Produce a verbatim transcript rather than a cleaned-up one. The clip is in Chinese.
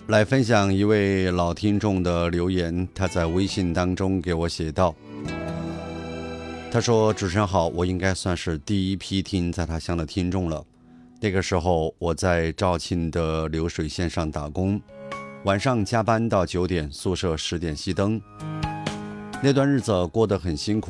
来分享一位老听众的留言，他在微信当中给我写道，他说：主持人好，我应该算是第一批听在他乡的听众了。那个时候我在肇庆的流水线上打工，晚上加班到九点，宿舍十点熄灯，那段日子过得很辛苦。